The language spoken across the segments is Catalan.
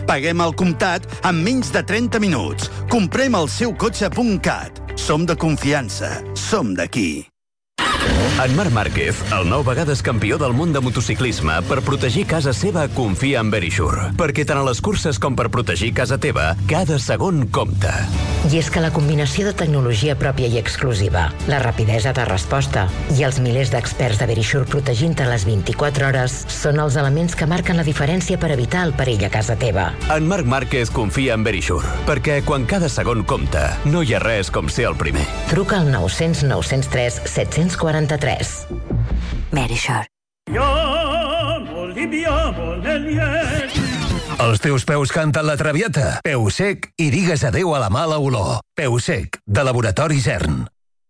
Paguem al comptat en menys de 30 minuts. Comprem el seu cotxe.cat. Som de confiança. Som d'aquí. En Marc Márquez, el 9 vegades campió del món de motociclisme, per protegir casa seva confia en Verisure. Perquè tant a les curses com per protegir casa teva, cada segon compta. I és que la combinació de tecnologia pròpia i exclusiva, la rapidesa de resposta i els milers d'experts de Verisure protegint-te les 24 hores són els elements que marquen la diferència per evitar el perill a casa teva. En Marc Márquez confia en Verisure, perquè quan cada segon compta, no hi ha res com ser el primer. Truca al 900 903 743. Verisure. Els teus peus canten la traviata. Peu sec i digues adeu a la mala olor. Peu sec, de Laboratori Zern.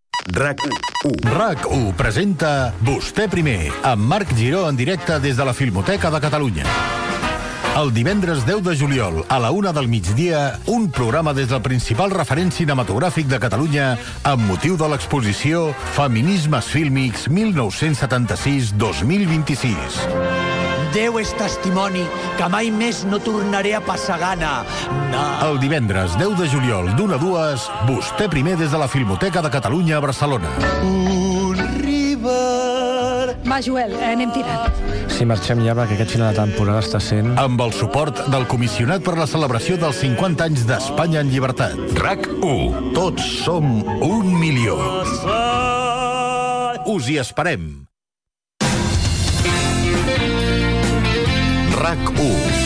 RAC1 presenta Vostè primer, amb Marc Giró en directe des de la Filmoteca de Catalunya. El divendres 10 de juliol, a la 1 del migdia, un programa des del principal referent cinematogràfic de Catalunya amb motiu de l'exposició Feminismes Fílmics 1976-2026. Déu és testimoni que mai més no tornaré a passar gana. No. El divendres 10 de juliol, d'1 a 2, Vostè primer des de la Filmoteca de Catalunya a Barcelona. Un river... Va, Joel, anem tirant. Si marxem ja, perquè aquest final de temporada està sent... Amb el suport del comissionat per la celebració dels 50 anys d'Espanya en llibertat. RAC1. Tots som 1 milió. Us hi esperem. RAC1.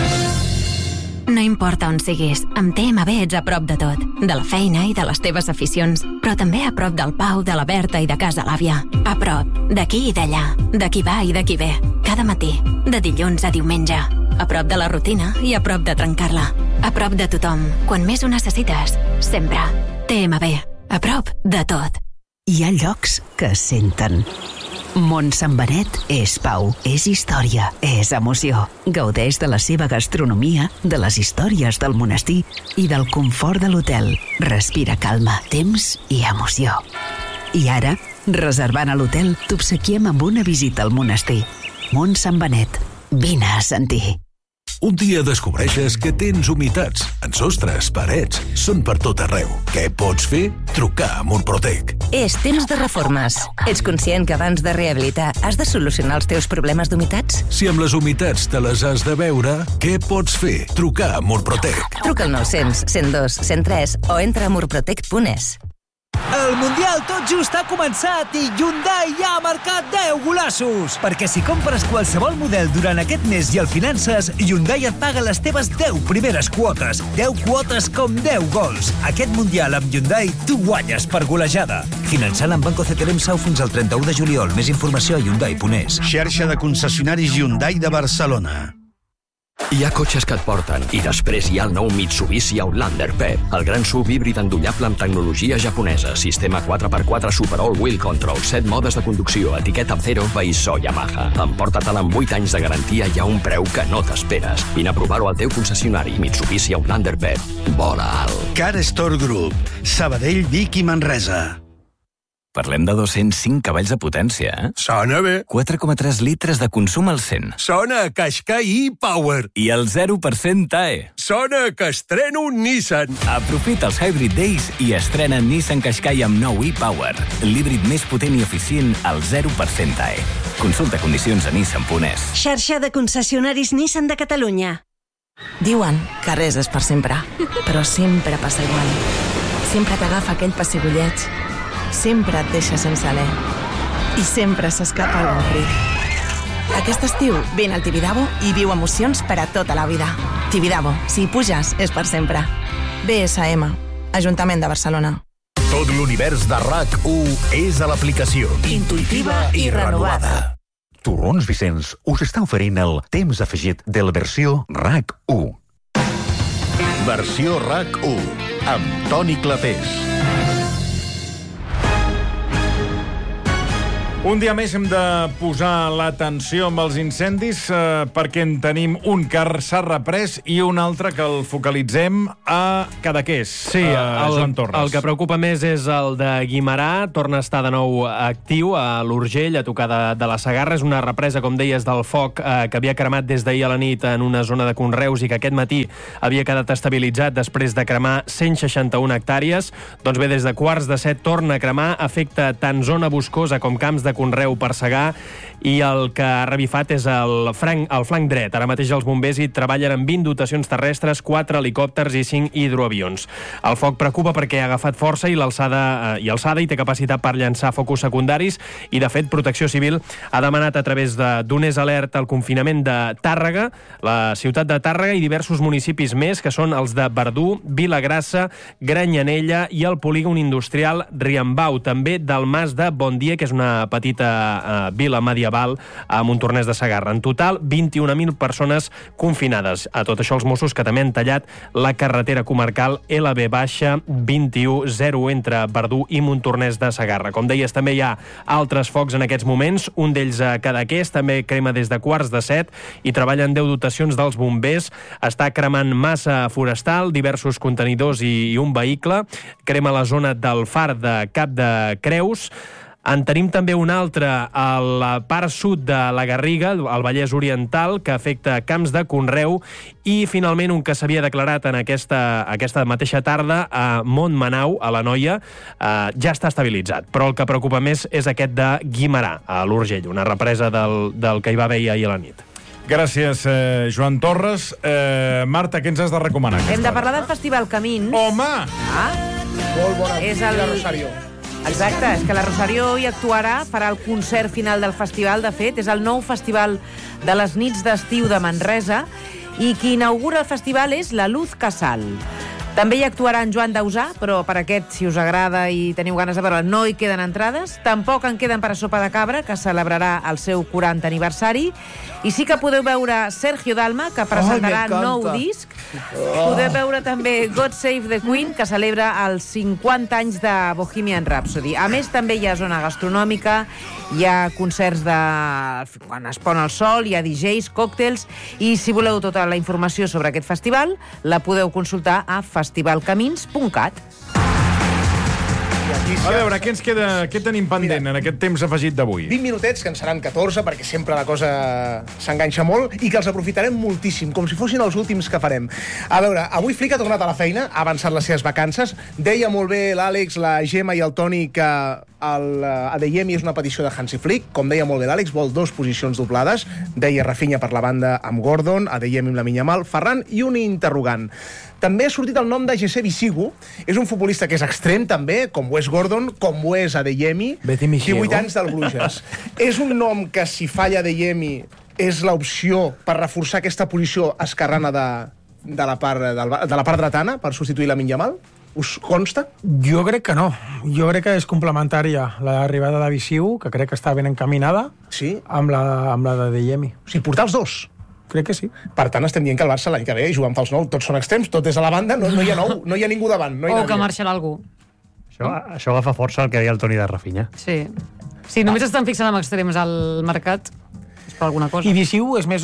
No importa on siguis, amb TMB ets a prop de tot. De la feina i de les teves aficions, però també a prop del Pau, de la Berta i de casa l'àvia. A prop, d'aquí i d'allà, de qui va i de qui ve. Cada matí, de dilluns a diumenge. A prop de la rutina i a prop de trencar-la. A prop de tothom, quan més ho necessites. Sempre. TMB, a prop de tot. Hi ha llocs que es senten. Mont Sant Benet és pau, és història, és emoció. Gaudeix de la seva gastronomia, de les històries del monestir i del confort de l'hotel. Respira calma, temps i emoció. I ara, reservant a l'hotel, t'obsequiem amb una visita al monestir. Mont Sant Benet. Vine a sentir. Un dia descobreixes que tens humitats en sostres, parets, són per tot arreu. Què pots fer? Trucar a Murprotec. És temps de reformes. Ets conscient que abans de rehabilitar has de solucionar els teus problemes d'humitats? Si amb les humitats te les has de veure, què pots fer? Trucar a Murprotec. Truca al 900 102 103 o entra a murprotec.es. El Mundial tot just ha començat i Hyundai ja ha marcat 10 golassos. Perquè si compres qualsevol model durant aquest mes i el finances, Hyundai et paga les teves 10 primeres quotes. 10 quotes com 10 gols. Aquest Mundial amb Hyundai tu guanyes per golejada. Finançant amb Banco CTLM Sau fins al 31 de juliol. Més informació a Hyundai.es. Xarxa de concessionaris Hyundai de Barcelona. Hi ha cotxes que et porten, i després hi ha el nou Mitsubishi Outlander PHEV, el gran SUV híbrid endollable amb tecnologia japonesa, sistema 4x4 Super All Wheel Control, 7 modes de conducció, etiqueta Zero, Veissó Yamaha. Emporta-te'l amb 8 anys de garantia i a un preu que no t'esperes. Vine a provar-ho al teu concessionari. Mitsubishi Outlander PHEV. Vola alt. Car Store Group. Sabadell, Vic i Manresa. Parlem de 205 cavalls de potència, eh? Sona bé. 4,3 litres de consum al 100. Sona a Qashqai e-Power. I el 0% TAE. Sona que estreno un Nissan. Aprofita els Hybrid Days i estrena Nissan Qashqai amb nou e-Power. L'híbrid més potent i eficient al 0% TAE. Consulta condicions a Nissan.es. Xarxa de concessionaris Nissan de Catalunya. Diuen que res és per sempre, però sempre passa igual. Sempre t'agafa aquell pessigolleig. Sempre et deixa sense alè. I sempre s'escapa el avorrit. Aquest estiu vine al Tibidabo i viu emocions per a tota la vida. Tibidabo, si hi puges, és per sempre. BSM, Ajuntament de Barcelona. Tot l'univers de RAC1 és a l'aplicació. Intuïtiva i renovada. Torrons Vicenç us està oferint el temps afegit de la versió RAC1. Versió RAC1 amb Toni Clapés. Un dia més hem de posar l'atenció amb els incendis perquè en tenim un que s'ha reprès i un altre que el focalitzem a Cadaqués. Sí, Joan Torres. El que preocupa més és el de Guimerà. Torna a estar de nou actiu a l'Urgell, a tocar de la Segarra. És una represa, com deies, del foc que havia cremat des d'ahir a la nit en una zona de conreus i que aquest matí havia quedat estabilitzat després de cremar 161 hectàrees. Doncs bé, des de 6:45 torna a cremar, afecta tant zona boscosa com camps de conreu per segar, i el que ha revifat és el flanc dret. Ara mateix els bombers hi treballen amb 20 dotacions terrestres, 4 helicòpters i 5 hidroavions. El foc preocupa perquè ha agafat força i alçada i té capacitat per llançar focus secundaris, i de fet Protecció Civil ha demanat a través d'Unes Alert el confinament de Tàrrega, la ciutat de Tàrrega i diversos municipis més, que són els de Verdú, Vilagrassa, Granyanella i el polígon industrial Riambau, també del Mas de Bondia, que és una petita vila medieval a Montornès de Segarra. En total, 21.000 persones confinades. A tot això, els Mossos que també han tallat la carretera comarcal LB-2101 entre Verdú i Montornès de Segarra. Com deies, també hi ha altres focs en aquests moments, un d'ells a Cadaqués, també crema des de 6:45 i treballen 10 dotacions dels bombers. Està cremant massa forestal, diversos contenidors i un vehicle. Crema la zona del far de Cap de Creus. En tenim també un altre a la part sud de la Garriga, al Vallès Oriental, que afecta camps de conreu, i finalment un que s'havia declarat en aquesta mateixa tarda a Montmanau, a l'Anoia, ja està estabilitzat. Però el que preocupa més és aquest de Guimerà, a l'Urgell, una represa del que hi va haver ahir a la nit. Gràcies, Joan Torres. Marta, què ens has de recomanar? Hem de parlar del Festival Camins. Home! Molt bona és el Rosario. Exacte, és que la Rosario hi actuarà, farà el concert final del festival, de fet, és el nou festival de les nits d'estiu de Manresa, i qui inaugura el festival és la Luz Casal. També hi actuarà en Joan Dausà, però per aquest, si us agrada i teniu ganes de veure, no hi queden entrades. Tampoc en queden per a Sopa de Cabra, que celebrarà el seu 40 aniversari. I sí que podeu veure Sergio Dalma, que presentarà nou disc. Podeu veure també God Save the Queen, que celebra els 50 anys de Bohemian Rhapsody. A més, també hi ha zona gastronòmica, hi ha concerts quan es pon el sol, hi ha DJs, còctels, i si voleu tota la informació sobre aquest festival, la podeu consultar a festivalcamins.cat. A veure, què ens queda, què tenim pendent en aquest temps afegit d'avui? 20 minutets, que en seran 14, perquè sempre la cosa s'enganxa molt, i que els aprofitarem moltíssim, com si fossin els últims que farem. A veure, avui Flick ha tornat a la feina, ha avançat les seves vacances. Deia molt bé l'Àlex, la Gemma i el Toni que Adeyemi és una petició de Hansi Flick. Com deia molt bé l'Àlex, vol 2 posicions doblades. Deia Rafinha per la banda amb Gordon, Adeyemi amb la Minyamal, Ferran i un interrogant. També ha sortit el nom de Jesse Bisigu. És un futbolista que és extrem, també, com ho és Gordon, com ho és Adeyemi. 18 anys del Bruges. És un nom que, si falla Adeyemi, és l'opció per reforçar aquesta posició esquerrana de la part dretana, per substituir la Minyamal? Us consta? Jo crec que no. Jo crec que és complementària l'arribada de Bisigu, que crec que està ben encaminada, sí, amb la d'Adeyemi. O sigui, portar els dos? Crec que sí. Per tant, estem dient que el Barça l'any que ve jugant pels nous, tots són extrems, tot és a la banda, no hi ha nou, no hi ha ningú davant. No hi o que marxarà algú. Això agafa força el que deia el Toni de Rafinha. Sí. Si només estan fixant amb extrems al mercat, és per alguna cosa. I Bisigu és més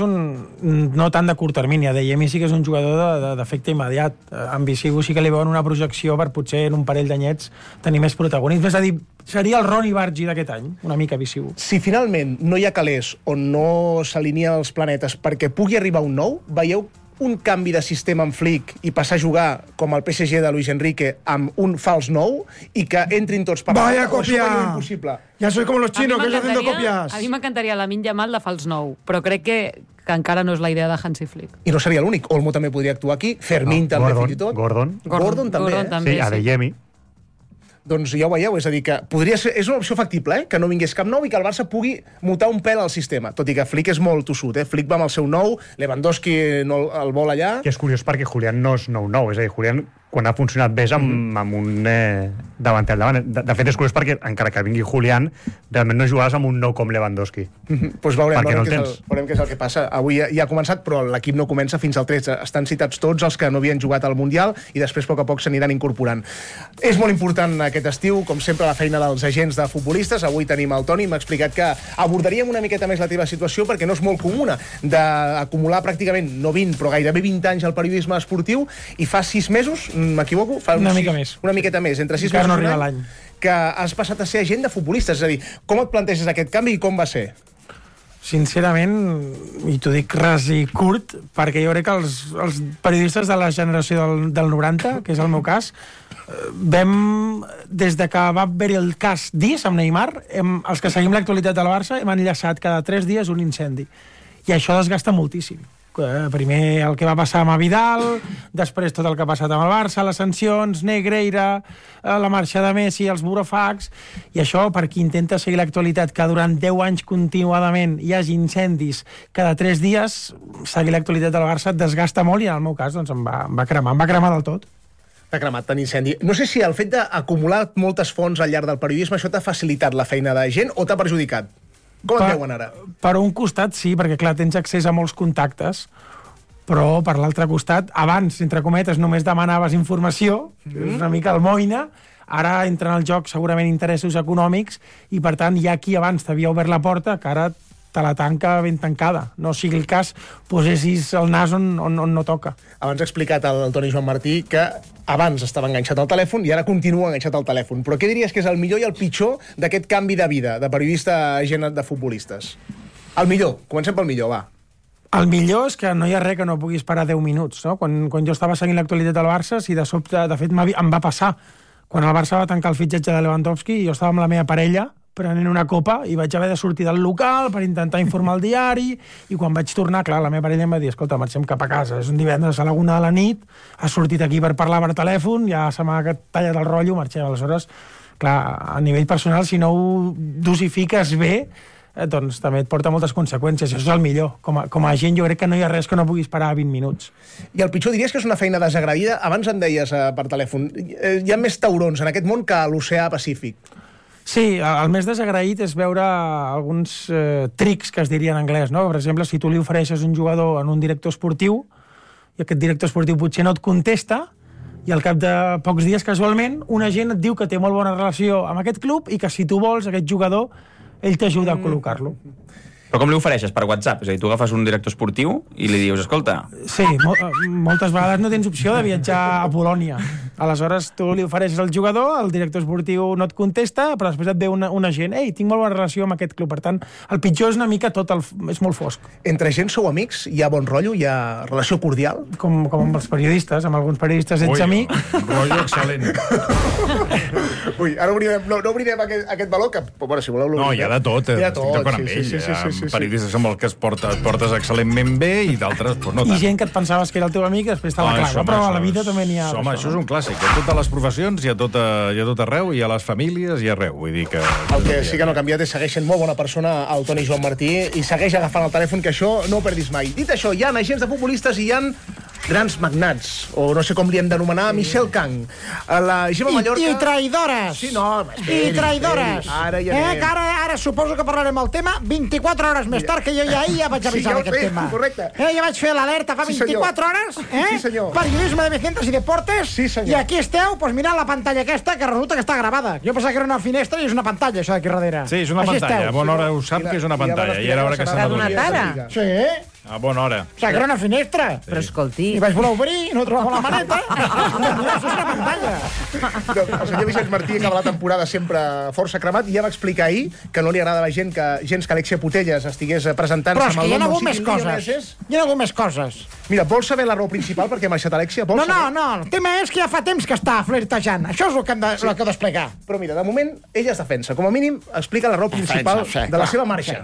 no tant de curt termini. Adeyemi sí que és un jugador d'efecte immediat. Amb Bisigu sí que li veuen una projecció per potser en un parell d'anyets tenir més protagonisme. És a dir, seria el Ronny Bargi d'aquest any, una mica Bisigu. Si finalment no hi ha calés on no s'alineen els planetes perquè pugui arribar un nou, veieu un canvi de sistema en Flick i passar a jugar com el PSG de Luis Enrique amb un fals nou i que entrin tots per Vaya copia! Impossible. Ja soy como los chinos, que están haciendo copias. A mi m'encantaria la Minyamal de fals nou, però crec que encara no és la idea de Hansi Flick. I no seria l'únic. Olmo també podria actuar aquí, Fermín també, fins i tot. Gordon també, sí, Adeyemi. Doncs ja ho veieu, és a dir, que podria ser, és una opció factible, que no vingués cap nou i que el Barça pugui mutar un pèl al sistema, tot i que Flick és molt tossut, Flick va amb el seu nou, Lewandowski no el vol allà... Que és curiós perquè Julián no és nou, és a dir, Julián, quan ha funcionat bé amb un davanter al davant. De fet, és curiós perquè, encara que vingui Julián, realment no jugaràs amb un nou com Lewandowski. Pues veurem què és el que passa. Avui ja ha començat, però l'equip no comença fins al 13. Estan citats tots els que no havien jugat al Mundial i després, a poc s'aniran incorporant. És molt important aquest estiu, com sempre, la feina dels agents de futbolistes. Avui tenim el Toni, m'ha explicat que abordaríem una miqueta més la teva situació perquè no és molt comuna d'acumular pràcticament, no 20, però gairebé 20 anys al periodisme esportiu i fa 6 mesos, m'equivoco? Una mica més. Una miqueta més, entre 6 mesos no arriba l'any. Que has passat a ser agent de futbolistes. És a dir, com et planteges aquest canvi i com va ser? Sincerament, i t'ho dic ras i curt, perquè jo crec que els periodistes de la generació del 90, que és el meu cas, des de que va haver-hi el cas DIS amb Neymar, els que seguim l'actualitat del Barça hem enllaçat cada 3 dies un incendi. I això desgasta moltíssim. Primer el que va passar amb Vidal, després tot el que ha passat amb el Barça, les sancions, Negreira, la marxa de Messi, els burofax, i això, per qui intenta seguir l'actualitat, que durant 10 anys continuadament hi hagi incendis cada 3 dies, seguir l'actualitat del Barça et desgasta molt i en el meu cas doncs, em va cremar del tot. T'ha cremat tant incendi. No sé si el fet d'acumular moltes fonts al llarg del periodisme això t'ha facilitat la feina de gent o t'ha perjudicat? Com et veuen ara? Per un costat sí, perquè clar, tens accés a molts contactes, però per l'altre costat, abans, entre cometes, només demanaves informació, és una mica almoina, ara entren al joc segurament interessos econòmics i per tant hi ha qui abans t'havia obert la porta que ara te la tanca ben tancada. No sigui el cas, posessis el nas on no toca. Abans ha explicat el Toni Joan Martí que abans estava enganxat al telèfon i ara continua enganxat al telèfon. Però què diries que és el millor i el pitjor d'aquest canvi de vida, de periodista a agent de futbolistes? El millor. Comencem pel millor, va. El millor és que no hi ha res que no puguis parar 10 minuts. No? Quan jo estava seguint l'actualitat del Barça, si de sobte, de fet, em va passar. Quan el Barça va tancar el fitxatge de Lewandowski, jo estava amb la meva parella prenent una copa i vaig haver de sortir del local per intentar informar el diari i quan vaig tornar, clar, la meva parella em va dir escolta, marxem cap a casa, és un divendres a la 1 de la nit, has sortit aquí per parlar per telèfon, ja se m'ha tallat el rotllo, marxem. Aleshores, clar, a nivell personal, si no ho dosifiques bé, doncs també et porta moltes conseqüències. Això és el millor. Com a gent jo crec que no hi ha res que no puguis parar a 20 minuts. I el pitjor diries que és una feina desagraïda? Abans em deies per telèfon, hi ha més taurons en aquest món que a l'oceà Pacífic. Sí, el més desagraït és veure alguns trics que es diria en anglès, no? Per exemple, si tu li ofereixes un jugador en un director esportiu i aquest director esportiu potser no et contesta i al cap de pocs dies, casualment, un agent et diu que té molt bona relació amb aquest club i que si tu vols aquest jugador, ell t'ajuda a col·locar-lo. Però com li ofereixes? Per WhatsApp? És a dir, tu agafes un director esportiu i li dius, escolta... Sí, moltes vegades no tens opció de viatjar a Polònia. Aleshores, tu li ofereixes el jugador, el director esportiu no et contesta, però després et ve un agent. Ei, tinc molt bona relació amb aquest club. Per tant, el pitjor és una mica és molt fosc. Entre gent sou amics? Hi ha bon rotllo? Hi ha relació cordial? Com amb els periodistes. Amb alguns periodistes ets amic. Rotllo excel·lent. Ui, ara no obrirem aquest valor, que, bueno, si voleu... No, hi ha de tot. Hi ha de tot, estic d'acord amb ell. Sí. Periodistes amb els que portes excel·lentment bé i d'altres, doncs no tant. I gent que et pensaves que era el teu amic, després estava clar. Però a la vida també n'hi ha... Home, això és un clàssic. A totes les professions, i a tot arreu, i a les famílies, i arreu. Vull dir que... El que sí que no ha canviat és segueix sent molt bona persona el Toni Joan Martí i segueix agafant el telèfon, que això no ho perdis mai. Dit això, hi ha agents de futbolistes i hi ha grans magnats, o no sé com li hem d'anomenar, Michel Kang. La Gemma Mallorca... I traïdores. Sí, no... I traïdores. Ara ja anem. Ara suposo que parlarem el tema 24 hores més tard, que jo ja vaig avisar d'aquest tema. Correcte. Ja vaig fer l'alerta fa 24 hores. Sí, senyor. Periodisme de Vicentes i Deportes. Sí, senyor. I aquí esteu, mirant la pantalla aquesta, que resulta que està gravada. Jo pensava que era una finestra i és una pantalla, això d'aquí darrere. Sí, és una pantalla. A bona hora ho sap que és una pantalla. I era hora que s'ha donat ara. Sí. A bona hora. O sigui, que era una finestra. Però escolti... I vaig voler obrir, no trobava la maneta. Això és una pantalla. El senyor Vicenç Martí acaba la temporada sempre força cremat i ja va explicar ahir que no li agrada a la gent que Alexia Putelles estigués presentant-se amb el nom. Però és que hi ha hagut més coses. Hi ha hagut més coses. Mira, vols saber la raó principal perquè ha marxat Alexia? No. El tema és que ja fa temps que està flirtejant. Això és el que hem d'explicar. Però mira, de moment, ella es defensa. Com a mínim, explica la raó principal de la seva marxa.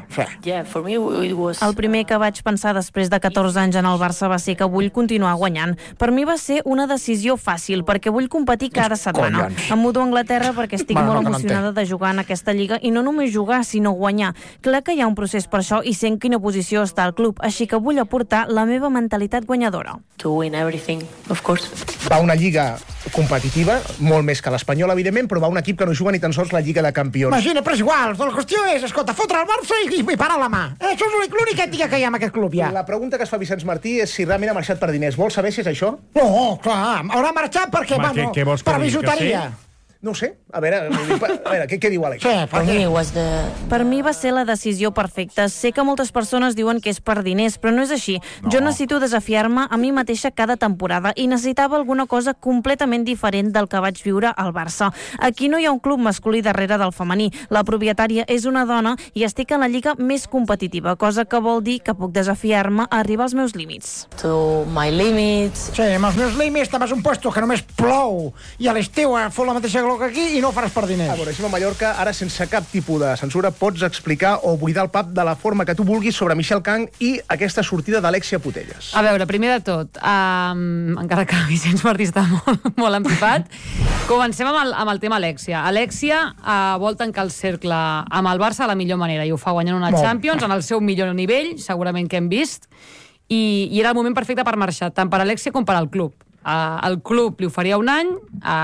El primer que vaig pensar després de 14 anys en el Barça va ser que vull continuar guanyant. Per mi va ser una decisió fàcil, perquè vull competir cada setmana. Em mudo a Anglaterra perquè estic molt emocionada de jugar en aquesta lliga, i no només jugar, sinó guanyar. Clar que hi ha un procés per això i sé en quina posició està el club, així que vull aportar la meva mentalitat guanyadora. Va una lliga competitiva, molt més que l'Espanyol, evidentment, però va un equip que no juga ni tan sols la Lliga de Campions. Imagina, però és igual, la qüestió és, escolta, fotre el Barça i parar la mà. Això és l'única ètica que hi ha en aquest club, ja. La pregunta que es fa Vicenç Martí és si realment ha marxat per diners. Vols saber si és això? No, clar, haurà marxat perquè, Home, què vols que per digui, bisuteria. No ho sé. A veure, què diu Àlex? Per mi va ser la decisió perfecta. Sé que moltes persones diuen que és per diners, però no és així. Jo necessito desafiar-me a mi mateixa cada temporada i necessitava alguna cosa completament diferent del que vaig viure al Barça. Aquí no hi ha un club masculí darrere del femení. La propietària és una dona i estic en la lliga més competitiva, cosa que vol dir que puc desafiar-me a arribar als meus límits. Sí, amb els meus límits te'n vas a un puesto que només plou i a l'estiu fot la mateixa que aquí i no ho faràs per diners. A veure, a Mallorca, ara sense cap tipus de censura, pots explicar o buidar el pap de la forma que tu vulguis sobre Michel Kang i aquesta sortida d'Alexia Putellas. A veure, primer de tot, encara que Vicenç Martí està molt empipat, comencem amb el tema Alexia. Alexia vol tancar el cercle amb el Barça de la millor manera i ho fa guanyant una Champions en el seu millor nivell, segurament que hem vist, i era el moment perfecte per marxar, tant per Alexia com per al club. El club li oferia un any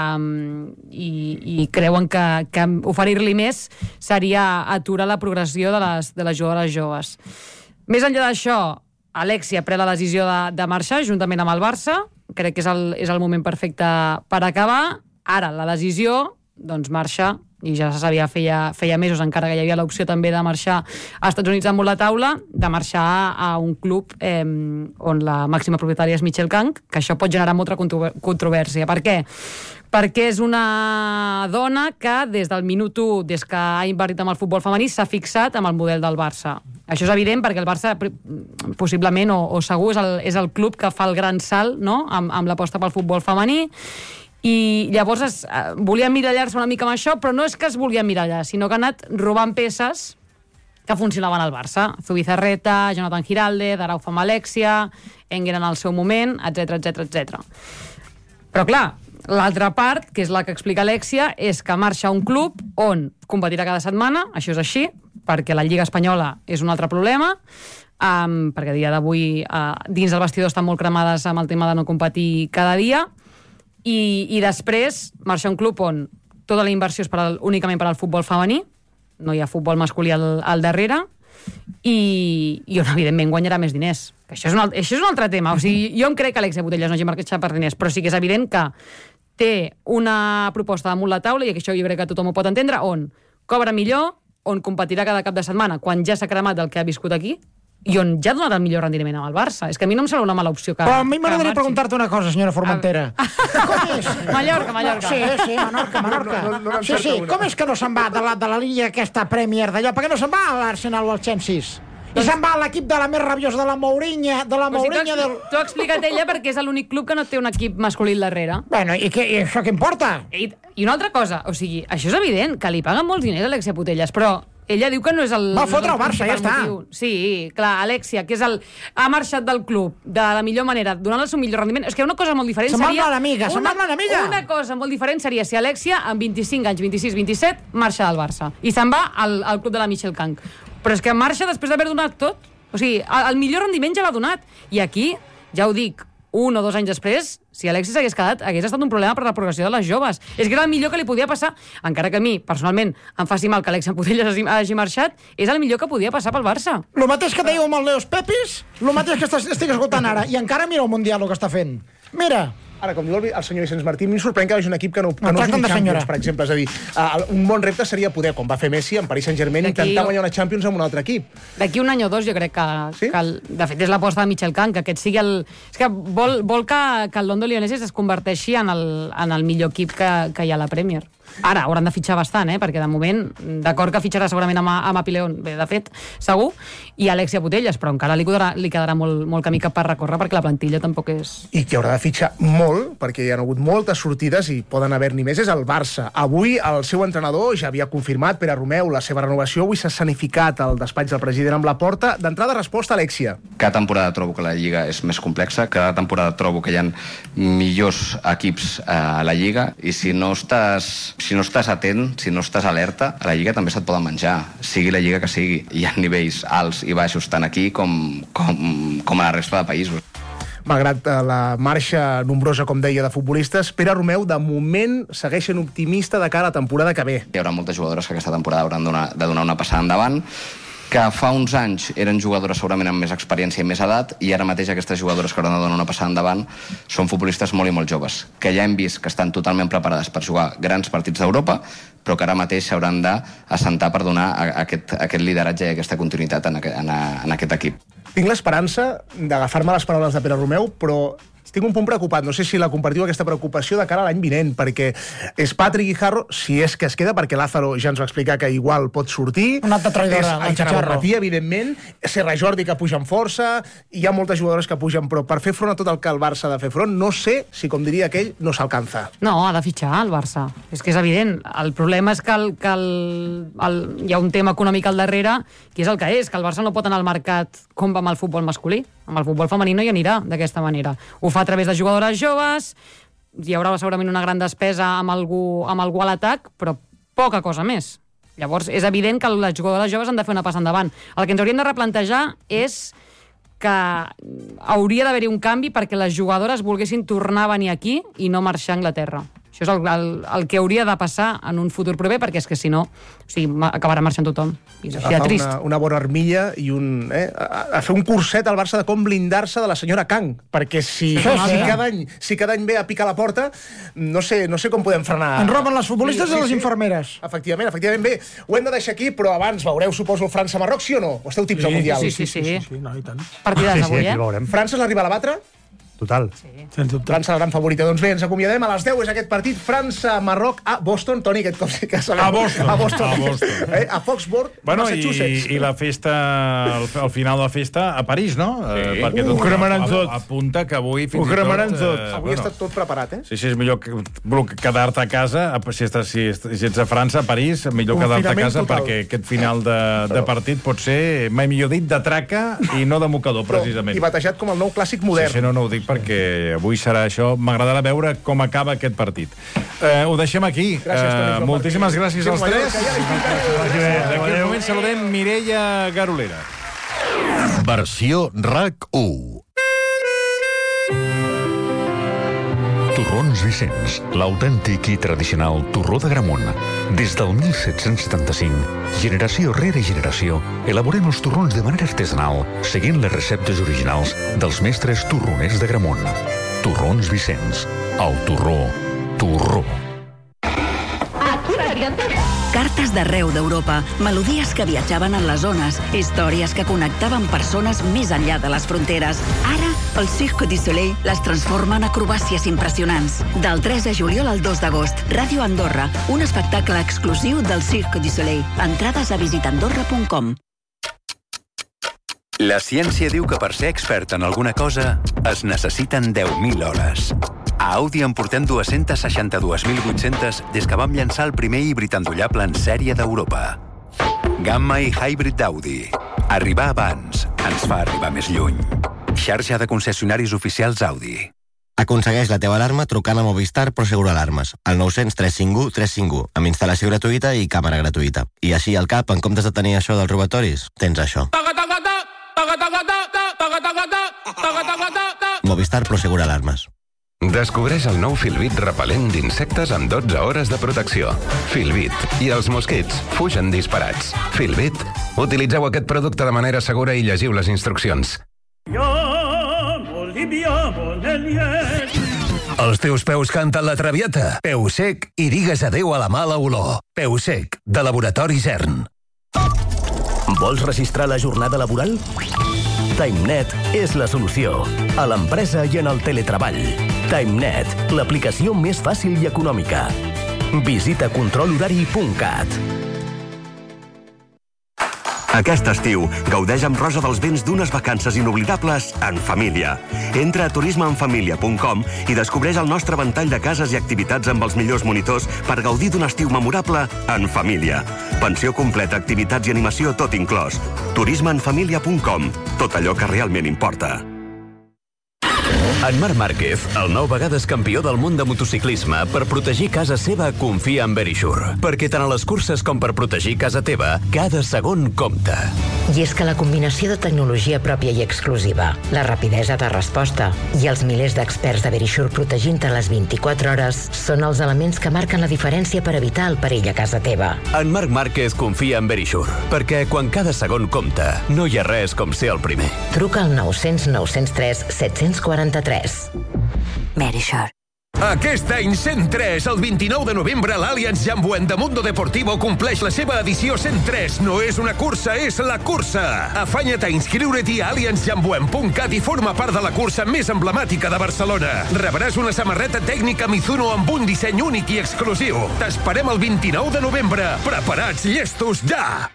i creuen que oferir-li més seria aturar la progressió de les jugadores joves. Més enllà d'això, Alexia pren la decisió de marxar juntament amb el Barça. Crec que és el moment perfecte per acabar. Ara, la decisió, doncs marxa, i ja se sabia feia mesos, encara que hi havia l'opció també de marxar als Estats Units damunt la taula, de marxar a un club on la màxima propietària és Michel Kang, que això pot generar molta controvèrsia. Per què? Perquè és una dona que des del minut 1, des que ha invertit en el futbol femení, s'ha fixat amb el model del Barça. Això és evident perquè el Barça, possiblement o segur, és el club que fa el gran salt, no?, amb l'aposta pel futbol femení. I llavors volia emmirallar-se una mica amb això, però no és que es volia emmirallar, sinó que ha anat robant peces que funcionaven al Barça. Zubizarreta, Jonathan Giraldez, Araujo amb Alexia, Enguera en el seu moment, etc. Però clar, l'altra part, que és la que explica Alexia, és que marxa a un club on competirà cada setmana, això és així, perquè la Lliga Espanyola és un altre problema, perquè a dia d'avui dins del vestidor estan molt cremades amb el tema de no competir cada dia, i després marxa un club on tota la inversió és únicament per al futbol femení, no hi ha futbol masculí al darrere, i on evidentment guanyarà més diners. Això és un altre tema. O sigui, jo em crec que Alexia Putellas no hagi marxat per diners, però sí que és evident que té una proposta damunt la taula, i això jo crec que tothom ho pot entendre, on cobra millor, on competirà cada cap de setmana, quan ja s'ha cremat del que ha viscut aquí, i on ja ha donat el millor rendiment amb el Barça. És que a mi no em sembla una mala opció que Però a mi m'agradaria preguntar-te una cosa, senyora Formentera. Com és? Mallorca. Sí, Menorca. Sí, com és que no se'n va de la línia aquesta Premier d'allò? Per què no se'n va a l'Arsenal o al Chelsea? I se'n va a l'equip de la més rabiosa, de la Mourinho del... T'ho ha explicat ella perquè és l'únic club que no té un equip masculí al darrere. Bueno, i això què importa? I una altra cosa, o sigui, això és evident, que li paguen molts diners a Alexia Putellas, però ella diu que no és el... Va fotre el Barça, ja està. Sí, clar, Alexia, que ha marxat del club de la millor manera, donant el seu millor rendiment. És que una cosa molt diferent seria... Se'n va amb l'enemiga. Una cosa molt diferent seria si Alexia, amb 25 anys, 26, 27, marxa del Barça. I se'n va al club de la Michel Kang. Però és que marxa després d'haver donat tot. O sigui, el millor rendiment ja l'ha donat. I aquí, ja ho dic, 1 o 2 anys després, si Alexis hagués quedat, hagués estat un problema per la progressió de les joves. És que era el millor que li podia passar, encara que a mi, personalment, em faci mal que Alexia Putellas hagi marxat, és el millor que podia passar pel Barça. Lo mateix que dèieu amb el Leos Pepis, lo mateix que estic escoltant ara, i encara mira el Mundial el que està fent. Mira. Ara, com diu el senyor Vicenç Martí, em sorprèn que hi hagi un equip que no jugui Champions, per exemple. És a dir, un bon repte seria poder, com va fer Messi en Paris Saint-Germain, intentar guanyar una Champions amb un altre equip. D'aquí un any o dos jo crec que de fet, és l'aposta de Michel Kang, que aquest sigui el... És que vol que el London Lionesses es converteixi en el millor equip que hi ha a la Premier. Ara, hauran de fitxar bastant, perquè de moment, d'acord que fitxarà segurament amb Apileón, bé, de fet, segur, i Alexia Putellas, però encara li quedarà molt camí cap per recórrer, perquè la plantilla tampoc és... I qui haurà de fitxar molt, perquè hi ha hagut moltes sortides i poden haver-n'hi més, és el Barça. Avui el seu entrenador ja havia confirmat, Pere Romeu, la seva renovació. Avui s'ha escenificat al despatx del president amb la porta. D'entrada, resposta, Alexia. Cada temporada trobo que la Lliga és més complexa, cada temporada trobo que hi ha millors equips a la Lliga, i si no estàs atent, si no estàs alerta, a la Lliga també se't poden menjar, sigui la Lliga que sigui. Hi ha nivells alts i baixos tant aquí com a la resta de països. malgrat la marxa nombrosa, com deia, de futbolistes. Pere Romeu, de moment, segueix sent optimista de cara a la temporada que ve. Hi haurà moltes jugadores que aquesta temporada hauran de donar una passada endavant, que fa uns anys eren jugadores segurament amb més experiència i més edat, i ara mateix aquestes jugadores que hauran de donar una passada endavant són futbolistes molt i molt joves, que ja hem vist que estan totalment preparades per jugar grans partits d'Europa, però que ara mateix s'hauran d'assentar per donar aquest lideratge i aquesta continuïtat en aquest equip. Tinc l'esperança d'agafar-me les paraules de Pere Romeu, però tinc un punt preocupat. No sé si la compartiu, aquesta preocupació, de cara a l'any vinent, perquè és Patrick Guijarro, si és que es queda, perquè Lázaro ja ens va explicar que igual pot sortir. Una altra traïdora, el Chicharro, evidentment. Serra Jordi, que puja amb força. Hi ha moltes jugadores que pugen, però per fer front a tot el que el Barça ha de fer front, no sé si, com diria aquell, no s'alcanza. No, ha de fitxar el Barça. És que és evident. El problema és que hi ha un tema econòmic al darrere, que és el que és, que el Barça no pot anar al mercat com va amb el futbol masculí. Amb el futbol femení no hi anirà d'aquesta manera. Ho fa a través de jugadores joves, hi haurà segurament una gran despesa amb algú a l'atac, però poca cosa més. Llavors, és evident que les jugadores joves han de fer una passa endavant. El que ens hauríem de replantejar és que hauria d'haver-hi un canvi perquè les jugadores volguessin tornar a venir aquí i no marxar a Anglaterra. Això és el que hauria de passar en un futur proper, perquè és que si no, acabarà marxant tothom. I seria trist. Una bona armilla i a fer un curset al Barça de com blindar-se de la senyora Kang, perquè si cada any ve a picar la porta, no sé com podem frenar. En roben les futbolistes i les infermeres. Efectivament, bé. Ho hem de deixar aquí, però abans veureu, suposo, França-Marroc, sí o no? O esteu tips al Mundial? Sí. No, i tant. Partidàs avui, França l'arriba a la batre? Total. Sens dubte. França, la gran favorita. Doncs bé, ens acomiadem. A les 10 és aquest partit. França-Marroc a Boston. Toni, aquest cop sí que sabem. A Boston. A Foxborough, Massachusetts. I la festa, al final de la festa, a París, no? Sí. Perquè Ho cremaran tot. Apunta que avui fins i tot... Avui està tot preparat, Sí, és millor quedar-te a casa. Si ets a França, a París, millor quedar-te a casa perquè aquest final de partit pot ser, mai millor dit, de traca i no de mocador, precisament. I batejat com el nou clàssic modern. Sí, no ho dic perquè avui serà això. M'agradarà veure com acaba aquest partit. Ho deixem aquí. Moltíssimes gràcies als tres. D'aquí un moment saludem Mireia Garolera. Versió RAC1. Torrons Vicenç, l'autèntic i tradicional torró de Gramunt. Des del 1775, generació rere generació, elaborem els torrons de manera artesanal, seguint les receptes originals dels mestres torroners de Gramunt. Torrons Vicenç, el torró. Cartes d'arreu d'Europa, melodies que viatjaven en les zones, històries que connectaven persones més enllà de les fronteres. Ara, el Cirque du Soleil les transforma en acrobàcies impressionants. Del 3 de juliol al 2 d'agost, Ràdio Andorra, un espectacle exclusiu del Cirque du Soleil. Entrades a visitandorra.com. La ciència diu que per ser expert en alguna cosa es necessiten 10.000 hores. A Audi en portem 262.800 des que vam llançar el primer híbrid endollable en sèrie d'Europa. Gamma i Hybrid d'Audi. Arribar abans ens fa arribar més lluny. Xarxa de concessionaris oficials Audi. Aconsegueix la teva alarma trucant a Movistar Prosegur Alarmes, al 900 351 351, amb instal·lació gratuïta i càmera gratuïta. I així al cap, en comptes de tenir això dels robatoris, tens això. Movistar Prosegur Alarmes. Descobreix el nou Filbit repel·lent d'insectes amb 12 hores de protecció. Filbit. I els mosquits fugen disparats. Filbit. Utilitzeu aquest producte de manera segura i llegiu les instruccions. Els teus peus canten la traviata. Peu sec i digues adeu a la mala olor. Peu sec, de Laboratori Zern. Vols registrar la jornada laboral? TimeNet és la solució. A l'empresa i en el teletreball. TimeNet, l'aplicació més fàcil i econòmica. Visita controlhorari.cat. Aquest estiu, gaudeix amb Rosa dels Vents d'unes vacances inoblidables en família. Entra a turismeenfamilia.com i descobreix el nostre ventall de cases i activitats amb els millors monitors per gaudir d'un estiu memorable en família. Pensió completa, activitats i animació tot inclòs. turismeenfamilia.com. Tot allò que realment importa. En Marc Márquez, el 9 vegades campió del món de motociclisme, per protegir casa seva confia en Verisure. Perquè tant a les curses com per protegir casa teva, cada segon compta. I és que la combinació de tecnologia pròpia i exclusiva, la rapidesa de resposta i els milers d'experts de Verisure protegint-te les 24 hores són els elements que marquen la diferència per evitar el perill a casa teva. En Marc Márquez confia en Verisure, perquè quan cada segon compta, no hi ha res com ser el primer. Truca al 900 903 743. Verisure. Aquest any 103, el 29 de novembre, l'Allianz Jambuent de Mundo Deportivo compleix la seva edició 103. No és una cursa, és la cursa. Afanya't a inscriure't-hi a allianzjambuent.cat i forma part de la cursa més emblemàtica de Barcelona. Rebràs una samarreta tècnica Mizuno amb un disseny únic i exclusiu. T'esperem el 29 de novembre. Preparats, llestos, ja!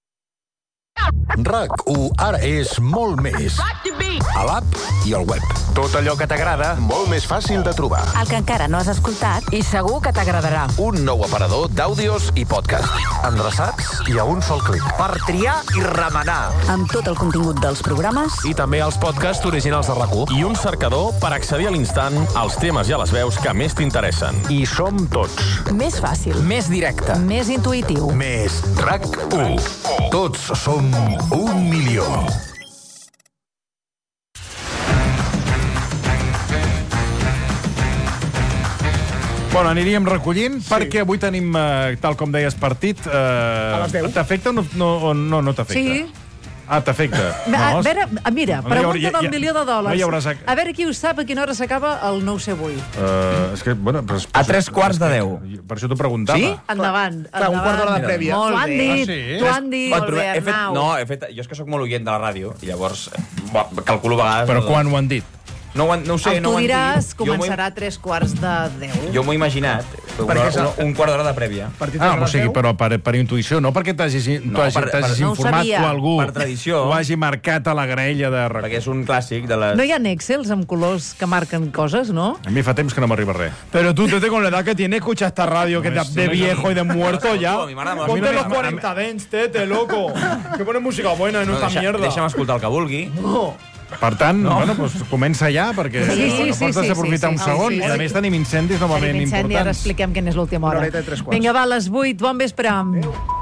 RAC1 ara és molt més. A l'app i al web. Tot allò que t'agrada, molt més fàcil de trobar. El que encara no has escoltat i segur que t'agradarà. Un nou aparador d'àudios i podcast. Endreçats i a un sol clic. Per triar i remenar. Amb tot el contingut dels programes. I també els podcasts originals de RAC1. I un cercador per accedir a l'instant als temes i a les veus que més t'interessen. I som tots. Més fàcil. Més directe. Més intuïtiu. Més RAC1. Tots som 1 milió. Bueno, aniríem recollint, perquè avui tenim, tal com deies, partit... A les 10. T'afecta o no t'afecta? Sí. Ah, t'afecta. A veure, mira, No, pregunta del milió de dòlars. no hi haurà A veure qui ho sap a quina hora s'acaba el 9 sé avui. És que, bueno... A 3:15. Per això t'ho preguntava. Sí? Endavant. Clar, un quart d'hora de prèvia. Molt T'ho han bé. dit, T'ho han dit. Molt Molt bé, he fet, Arnau. no, jo és que sóc molt oient de la ràdio, i llavors calculo a vegades... Però quan ho han dit? No ho sé, no Tu ho han diràs, dit. començarà a 3:45. Jo m'ho he imaginat, un quart d'hora de prèvia. O sigui, però per intuïció, no perquè t'hagis informat o algú per tradició, ho hagi marcat a la graella de RAC1. Perquè és un clàssic de les... No hi ha Excels amb colors que marquen coses, no? A mi fa temps que no m'arriba res. Pero tú, Tete, con la edad que tienes, escucha esta radio que de viejo y de muerto ya. Ponte los 40 dents, Tete, loco. Que pones música buena en esta mierda. Deixa'm escoltar el que vulgui. Per tant, bueno, doncs comença ja, perquè no pots desaprofitar un segon. I a més tenim incendis novament Tenim incendi, ara importants. expliquem quina és l'última hora. Una horeta i 3 quarts. Vinga, va, a les 8, bon vespre.